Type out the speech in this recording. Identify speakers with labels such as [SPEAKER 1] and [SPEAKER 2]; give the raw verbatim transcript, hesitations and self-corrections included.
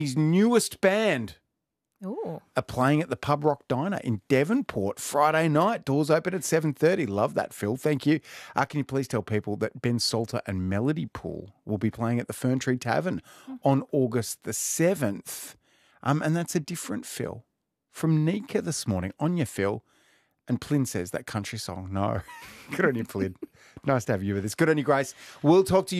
[SPEAKER 1] his newest band
[SPEAKER 2] Ooh.
[SPEAKER 1] are playing at the Pub Rock Diner in Devonport Friday night. Doors open at seven thirty. Love that, Phil. Thank you. Uh, can you please tell people that Ben Salter and Melody Pool will be playing at the Fern Tree Tavern on August the seventh? Um, and that's a different Phil. From Nika this morning. On your Phil. And Plyn says that country song. No. Good on you, Plyn. Nice to have you with us. Good on you, Grace. We'll talk to you.